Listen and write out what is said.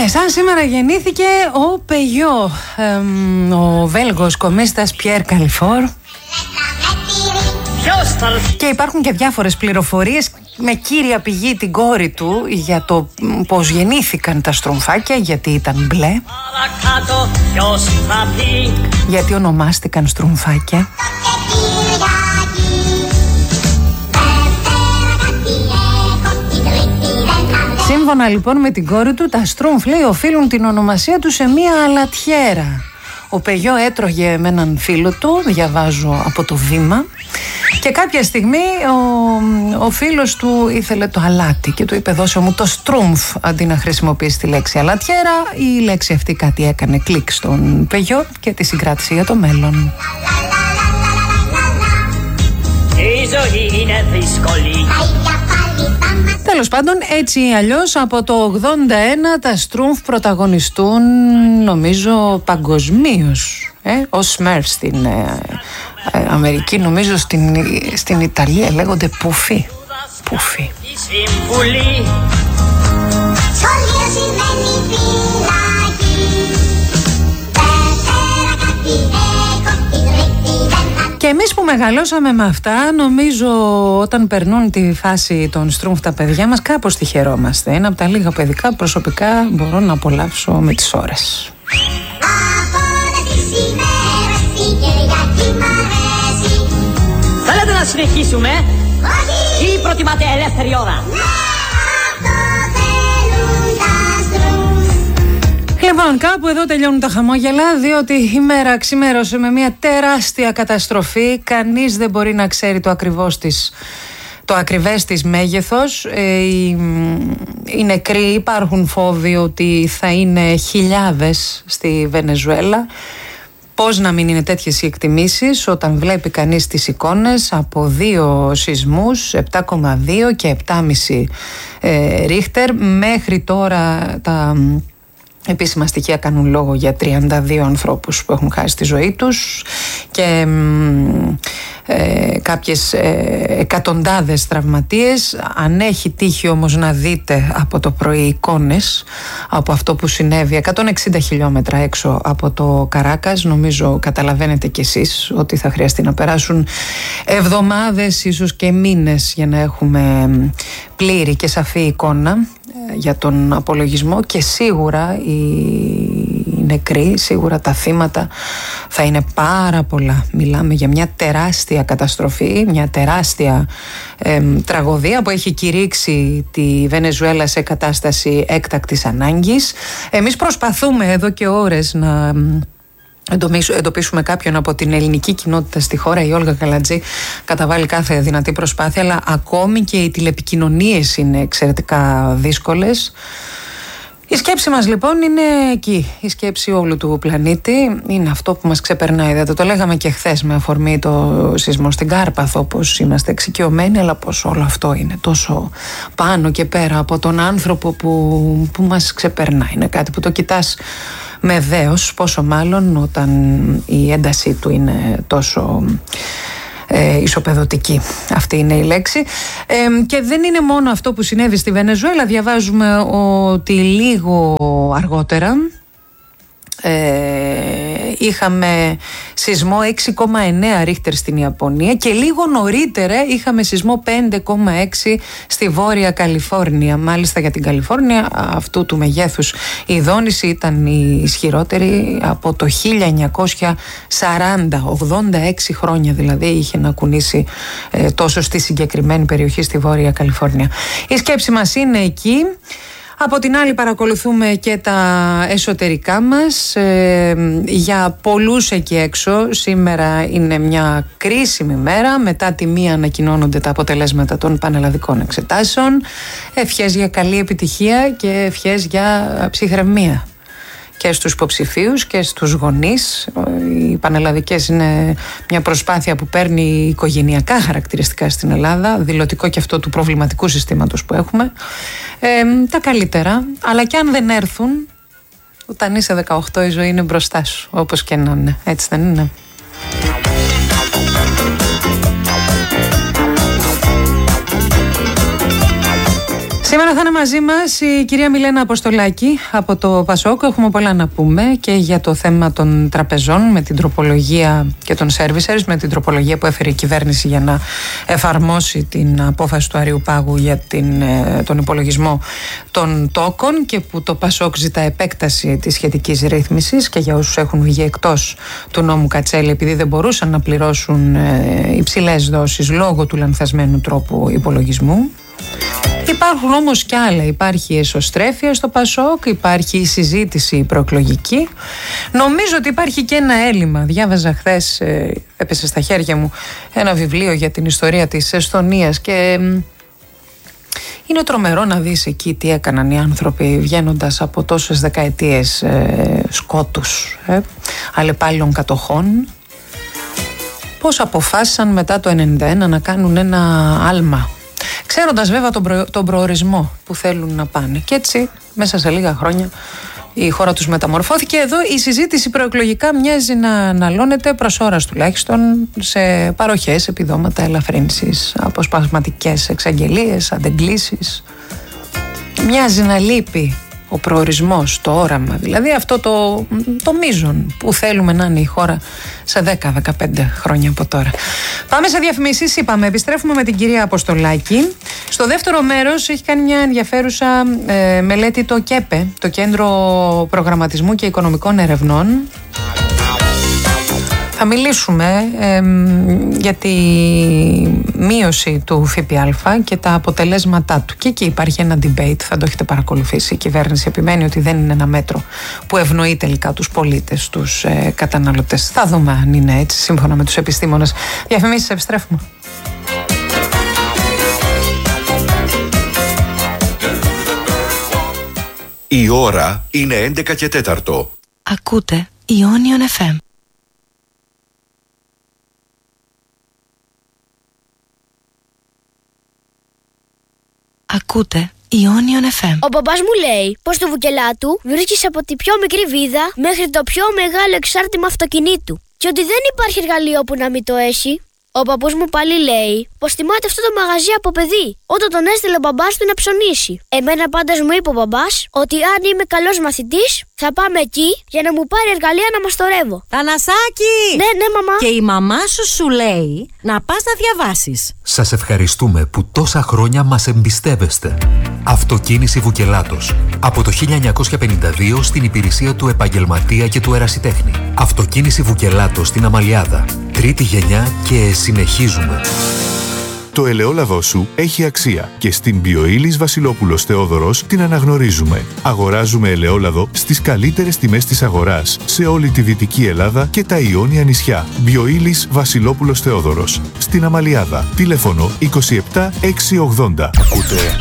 Ναι, σαν σήμερα γεννήθηκε ο Πεγιό, ο Βέλγος κομίστας Πιέρ Καλιφόρ. Και υπάρχουν και διάφορες πληροφορίες με κύρια πηγή την κόρη του για το πώς γεννήθηκαν τα στρουμφάκια, γιατί ήταν μπλε, γιατί ονομάστηκαν στρουμφάκια. Σύμφωνα λοιπόν με την κόρη του, τα στρούμφ, λέει, οφείλουν την ονομασία του σε μία αλατιέρα. Ο Πεγιό έτρωγε με έναν φίλο του, διαβάζω από το Βήμα, και κάποια στιγμή ο φίλος του ήθελε το αλάτι και του είπε δώσε μου το στρούμφ αντί να χρησιμοποιήσει τη λέξη αλατιέρα. Η λέξη αυτή κάτι έκανε κλικ στον Πεγιό και τη συγκράτησε για το μέλλον. Η ζωή είναι δύσκολη. Τέλος πάντων, έτσι ή αλλιώς, από το 81 τα στρούμφ πρωταγωνιστούν, νομίζω, παγκοσμίως. Ως Smurfs στην Αμερική, νομίζω στην Ιταλία λέγονται πουφί. Πουφί. Και εμείς που μεγαλώσαμε με αυτά, νομίζω όταν περνούν τη φάση των στρούμφ τα παιδιά μας, κάπως τυχερόμαστε. Είναι από τα λίγα παιδικά που προσωπικά μπορώ να απολαύσω με τις ώρες. Θέλετε να συνεχίσουμε? Όχι! Ή προτιμάτε ελεύθερη ώρα? Λοιπόν, κάπου εδώ τελειώνουν τα χαμόγελα, διότι η μέρα ξημέρωσε με μια τεράστια καταστροφή. Κανείς δεν μπορεί να ξέρει το ακριβές της μέγεθος. Οι νεκροί, υπάρχουν φόβοι ότι θα είναι χιλιάδες στη Βενεζουέλα. Πώς να μην είναι τέτοιες οι εκτιμήσεις όταν βλέπει κανείς τις εικόνες από 2 σεισμούς, 7,2 και 7,5 Ρίχτερ. Μέχρι τώρα τα επίσημα στοιχεία κάνουν λόγο για 32 ανθρώπους που έχουν χάσει τη ζωή τους και κάποιες εκατοντάδες τραυματίες. Αν έχει τύχει όμως να δείτε από το πρωί εικόνες από αυτό που συνέβη 160 χιλιόμετρα έξω από το Καράκας, νομίζω καταλαβαίνετε κι εσείς ότι θα χρειαστεί να περάσουν εβδομάδες, ίσως και μήνες, για να έχουμε πλήρη και σαφή εικόνα για τον απολογισμό. Και σίγουρα οι νεκροί, σίγουρα τα θύματα θα είναι πάρα πολλά. Μιλάμε για μια τεράστια καταστροφή, μια τεράστια τραγωδία που έχει κηρύξει τη Βενεζουέλα σε κατάσταση έκτακτης ανάγκης. Εμείς προσπαθούμε εδώ και ώρες να εντοπίσουμε κάποιον από την ελληνική κοινότητα στη χώρα. Η Όλγα Καλατζή καταβάλει κάθε δυνατή προσπάθεια, αλλά ακόμη και οι τηλεπικοινωνίες είναι εξαιρετικά δύσκολες. Η σκέψη μας λοιπόν είναι εκεί. Η σκέψη όλου του πλανήτη είναι αυτό που μας ξεπερνάει. Το λέγαμε και χθες με αφορμή το σεισμό στην Κάρπαθο, πως είμαστε εξοικειωμένοι, αλλά πως όλο αυτό είναι τόσο πάνω και πέρα από τον άνθρωπο που μας ξεπερνάει. Είναι κάτι που το κοιτάς με δέος, πόσο μάλλον όταν η έντασή του είναι τόσο ισοπεδωτική. Αυτή είναι η λέξη. Και δεν είναι μόνο αυτό που συνέβη στη Βενεζουέλα. Διαβάζουμε ότι λίγο αργότερα είχαμε σεισμό 6,9 Ρίχτερ στην Ιαπωνία και λίγο νωρίτερα είχαμε σεισμό 5,6 στη Βόρεια Καλιφόρνια. Μάλιστα για την Καλιφόρνια αυτού του μεγέθους η δόνηση ήταν η ισχυρότερη από το 1940, 86 χρόνια δηλαδή είχε να κουνήσει τόσο στη συγκεκριμένη περιοχή στη Βόρεια Καλιφόρνια. Η σκέψη μας είναι εκεί. Από την άλλη παρακολουθούμε και τα εσωτερικά μας. Για πολλούς εκεί έξω σήμερα είναι μια κρίσιμη μέρα. Μετά τη μία ανακοινώνονται τα αποτελέσματα των πανελλαδικών εξετάσεων. Ευχές για καλή επιτυχία και ευχές για ψυχραιμία και στους υποψηφίους και στους γονείς. Οι πανελλαδικές είναι μια προσπάθεια που παίρνει οικογενειακά χαρακτηριστικά στην Ελλάδα, δηλωτικό και αυτό του προβληματικού συστήματος που έχουμε. Τα καλύτερα, αλλά και αν δεν έρθουν, όταν είσαι 18 η ζωή είναι μπροστά σου, όπως και να είναι. Έτσι δεν είναι? Σήμερα θα είναι μαζί μας η κυρία Μιλένα Αποστολάκη από το ΠΑΣΟΚ. Έχουμε πολλά να πούμε και για το θέμα των τραπεζών με την τροπολογία και των servicers, με την τροπολογία που έφερε η κυβέρνηση για να εφαρμόσει την απόφαση του Αριουπάγου για τον υπολογισμό των τόκων και που το ΠΑΣΟΚ ζητά επέκταση της σχετικής ρύθμισης και για όσους έχουν βγει εκτός του νόμου Κατσέλη επειδή δεν μπορούσαν να πληρώσουν υψηλές δόσεις λόγω του λανθασμένου τρόπου υπολογισμού. Υπάρχουν όμως κι άλλα. Υπάρχει η εσωστρέφεια στο ΠΑΣΟΚ, υπάρχει η συζήτηση προεκλογική. Νομίζω ότι υπάρχει και ένα έλλειμμα. Διάβαζα χθες, έπεσε στα χέρια μου ένα βιβλίο για την ιστορία της Εσθονίας και είναι τρομερό να δεις εκεί τι έκαναν οι άνθρωποι βγαίνοντας από τόσες δεκαετίες σκότους, αλλεπάλληλων κατοχών. Πώς αποφάσισαν μετά το 1991 να κάνουν ένα άλμα, ξέροντας βέβαια τον προορισμό που θέλουν να πάνε. Και έτσι μέσα σε λίγα χρόνια η χώρα τους μεταμορφώθηκε. Εδώ η συζήτηση προεκλογικά μοιάζει να αναλώνεται προς ώρας τουλάχιστον σε παροχές, επιδόματα ελαφρύνσης, αποσπασματικές εξαγγελίες, αντεγκλήσεις. Μοιάζει να λείπει ο προορισμός, το όραμα, δηλαδή αυτό το μείζον που θέλουμε να είναι η χώρα σε 10-15 χρόνια από τώρα. Πάμε σε διαφημίσεις, είπαμε, επιστρέφουμε με την κυρία Αποστολάκη. Στο δεύτερο μέρος έχει κάνει μια ενδιαφέρουσα μελέτη το ΚΕΠΕ, το Κέντρο Προγραμματισμού και Οικονομικών Ερευνών. Θα μιλήσουμε για τη μείωση του ΦΠΑ και τα αποτελέσματά του. Και εκεί υπάρχει ένα debate, θα το έχετε παρακολουθήσει. Η κυβέρνηση επιμένει ότι δεν είναι ένα μέτρο που ευνοεί τελικά τους πολίτες, τους καταναλωτές. Θα δούμε αν είναι έτσι, σύμφωνα με τους επιστήμονες. Διαφημίσεις, επιστρέφουμε. Η ώρα είναι 11:04. Ακούτε Ionion FM. Ακούτε Ionion FM. Ο μπαμπάς μου λέει πως το Βουκελάτου βρίσκεις από τη πιο μικρή βίδα μέχρι το πιο μεγάλο εξάρτημα αυτοκινήτου και ότι δεν υπάρχει εργαλείο που να μην το έχει. Ο παππούς μου πάλι λέει πως θυμάται αυτό το μαγαζί από παιδί, όταν τον έστειλε ο μπαμπάς του να ψωνίσει. Εμένα πάντως μου είπε ο μπαμπάς ότι αν είμαι καλός μαθητής θα πάμε εκεί για να μου πάρει εργαλεία να μαστορεύω. Θανασάκη! Ναι, μαμά. Και η μαμά σου λέει να πας να διαβάσεις. Σας ευχαριστούμε που τόσα χρόνια μας εμπιστεύεστε. Αυτοκίνηση Βουκελάτος. Από το 1952 στην υπηρεσία του επαγγελματία και του ερασιτέχνη. Αυτοκίνηση Βουκελάτος στην Αμαλιάδα. Τρίτη γενιά και συνεχίζουμε. Το ελαιόλαδό σου έχει αξία και στην Μπιοήλις Βασιλόπουλος Θεόδωρος την αναγνωρίζουμε. Αγοράζουμε ελαιόλαδο στις καλύτερες τιμές της αγοράς σε όλη τη Δυτική Ελλάδα και τα Ιόνια νησιά. Μπιοήλις Βασιλόπουλος Θεόδωρος στην Αμαλιάδα. Τηλέφωνο 27 680. Ακούτε